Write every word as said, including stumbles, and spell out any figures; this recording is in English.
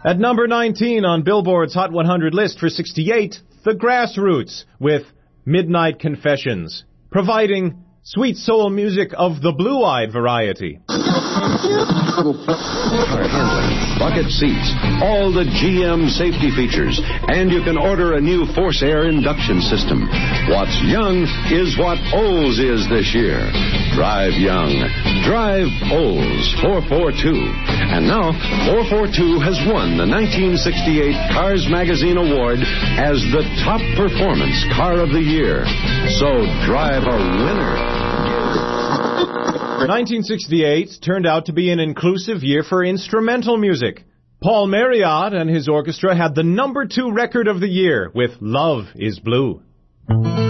At number nineteen on Billboard's Hot one hundred list for sixty-eight, The Grassroots with Midnight Confessions, providing sweet soul music of the blue-eyed variety. Car handling, bucket seats, all the G M safety features, and you can order a new Force Air induction system. What's young is what Olds is this year. Drive young. Drive Olds four forty-two. And now, four forty-two has won the nineteen sixty-eight Cars Magazine Award as the top performance car of the year. So drive a winner. nineteen sixty-eight turned out to be an inclusive year for instrumental music. Paul Marriott and his orchestra had the number two record of the year with Love is Blue.